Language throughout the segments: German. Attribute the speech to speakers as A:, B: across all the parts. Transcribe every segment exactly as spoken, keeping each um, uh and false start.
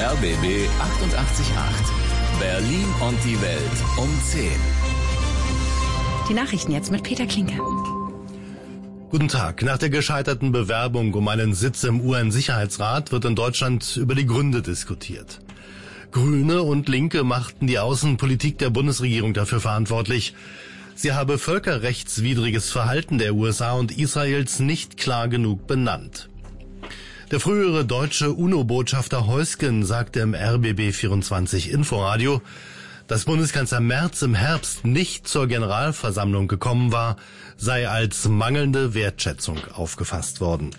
A: R B B achtundachtzig Komma acht. Berlin und die Welt um zehn.
B: Die Nachrichten jetzt mit Peter Klinke.
C: Guten Tag. Nach der gescheiterten Bewerbung um einen Sitz im U N-Sicherheitsrat wird in Deutschland über die Gründe diskutiert. Grüne und Linke machten die Außenpolitik der Bundesregierung dafür verantwortlich. Sie habe völkerrechtswidriges Verhalten der U S A und Israels nicht klar genug benannt. Der frühere deutsche UNO-Botschafter Heusgen sagte im R B B vierundzwanzig Inforadio, dass Bundeskanzler Merz im Herbst nicht zur Generalversammlung gekommen war, sei als mangelnde Wertschätzung aufgefasst worden.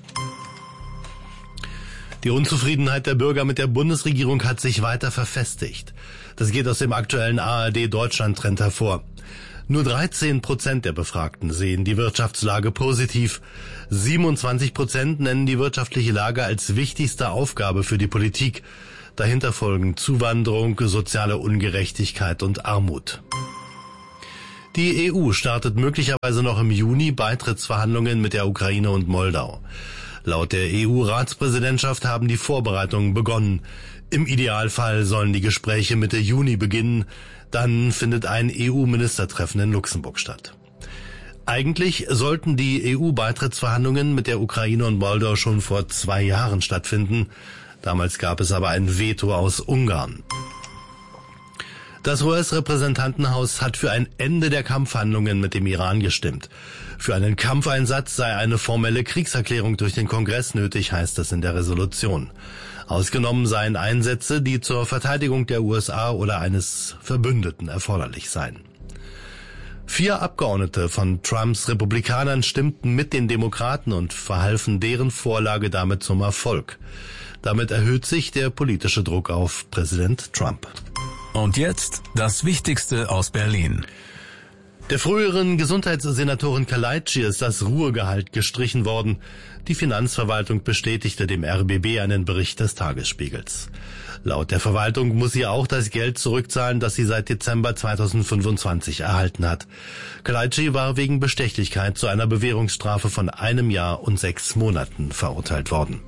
C: Die Unzufriedenheit der Bürger mit der Bundesregierung hat sich weiter verfestigt. Das geht aus dem aktuellen A R D-Deutschland-Trend hervor. Nur dreizehn Prozent der Befragten sehen die Wirtschaftslage positiv. siebenundzwanzig Prozent nennen die wirtschaftliche Lage als wichtigste Aufgabe für die Politik. Dahinter folgen Zuwanderung, soziale Ungerechtigkeit und Armut. Die E U startet möglicherweise noch im Juni Beitrittsverhandlungen mit der Ukraine und Moldau. Laut der E U-Ratspräsidentschaft haben die Vorbereitungen begonnen. Im Idealfall sollen die Gespräche Mitte Juni beginnen. Dann findet ein E U-Ministertreffen in Luxemburg statt. Eigentlich sollten die E U-Beitrittsverhandlungen mit der Ukraine und Moldau schon vor zwei Jahren stattfinden. Damals gab es aber ein Veto aus Ungarn. Das U S-Repräsentantenhaus hat für ein Ende der Kampfhandlungen mit dem Iran gestimmt. Für einen Kampfeinsatz sei eine formelle Kriegserklärung durch den Kongress nötig, heißt es in der Resolution. Ausgenommen seien Einsätze, die zur Verteidigung der U S A oder eines Verbündeten erforderlich seien. Vier Abgeordnete von Trumps Republikanern stimmten mit den Demokraten und verhalfen deren Vorlage damit zum Erfolg. Damit erhöht sich der politische Druck auf Präsident Trump.
A: Und jetzt das Wichtigste aus Berlin.
C: Der früheren Gesundheitssenatorin Kaleitschi ist das Ruhegehalt gestrichen worden. Die Finanzverwaltung bestätigte dem R B B einen Bericht des Tagesspiegels. Laut der Verwaltung muss sie auch das Geld zurückzahlen, das sie seit Dezember zweitausendfünfundzwanzig erhalten hat. Kaleitschi war wegen Bestechlichkeit zu einer Bewährungsstrafe von einem Jahr und sechs Monaten verurteilt worden.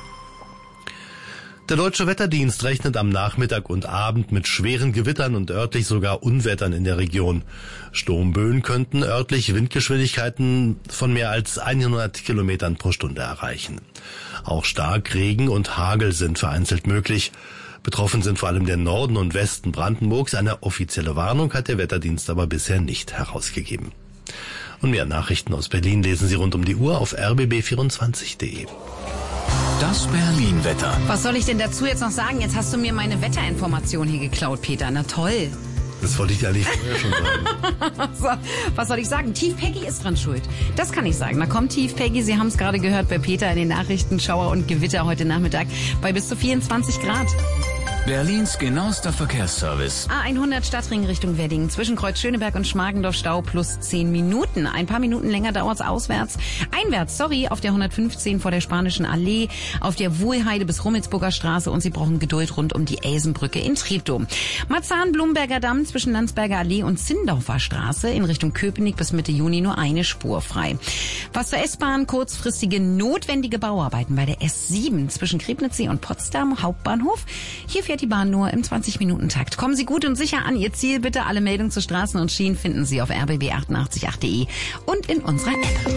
C: Der Deutsche Wetterdienst rechnet am Nachmittag und Abend mit schweren Gewittern und örtlich sogar Unwettern in der Region. Sturmböen könnten örtlich Windgeschwindigkeiten von mehr als hundert Kilometern pro Stunde erreichen. Auch Starkregen und Hagel sind vereinzelt möglich. Betroffen sind vor allem der Norden und Westen Brandenburgs. Eine offizielle Warnung hat der Wetterdienst aber bisher nicht herausgegeben. Und mehr Nachrichten aus Berlin lesen Sie rund um die Uhr auf r b b vierundzwanzig punkt de.
A: Das Berlin-Wetter.
B: Was soll ich denn dazu jetzt noch sagen? Jetzt hast du mir meine Wetterinformation hier geklaut, Peter. Na toll.
C: Das wollte ich ja nicht vorher schon sagen.
B: So, was soll ich sagen? Tief Peggy ist dran schuld. Das kann ich sagen. Da kommt Tief Peggy. Sie haben es gerade gehört bei Peter in den Nachrichten. Schauer und Gewitter heute Nachmittag bei bis zu vierundzwanzig Grad.
A: Berlins genauester Verkehrsservice.
B: A hundert Stadtring Richtung Wedding. Zwischen Kreuz Schöneberg und Schmargendorf Stau plus zehn Minuten. Ein paar Minuten länger dauert's auswärts. Einwärts, sorry, auf der hundertfünfzehn vor der Spanischen Allee, auf der Wuhlheide bis Rummelsburger Straße und Sie brauchen Geduld rund um die Elsenbrücke in Treptow. Marzahn-Blumberger Damm zwischen Landsberger Allee und Zindorfer Straße in Richtung Köpenick bis Mitte Juni nur eine Spur frei. Was zur S-Bahn, kurzfristige notwendige Bauarbeiten bei der S sieben zwischen Griebnitzsee und Potsdam Hauptbahnhof. Hier fährt die Bahn nur im zwanzig-Minuten-Takt. Kommen Sie gut und sicher an Ihr Ziel. Bitte alle Meldungen zu Straßen und Schienen finden Sie auf r b b achtundachtzig punkt acht punkt de und in unserer App.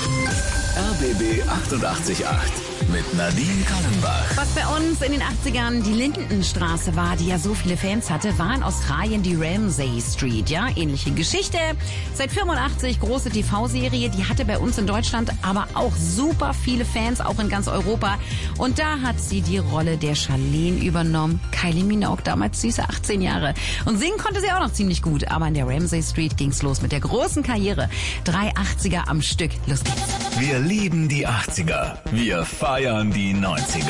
A: R B B achtundachtzig Komma acht mit Nadine Kallenbach.
B: Was bei uns in den achtzigern die Lindenstraße war, die ja so viele Fans hatte, war in Australien die Ramsay Street. Ja, ähnliche Geschichte. Seit fünfundachtzig große T V-Serie, die hatte bei uns in Deutschland aber auch super viele Fans, auch in ganz Europa. Und da hat sie die Rolle der Charlene übernommen. Kylie Minogue, damals süße achtzehn Jahre. Und singen konnte sie auch noch ziemlich gut. Aber in der Ramsay Street ging's los mit der großen Karriere. Drei achtziger am Stück. Los geht's.
A: Wir lieben die achtziger. Wir feiern die neunziger.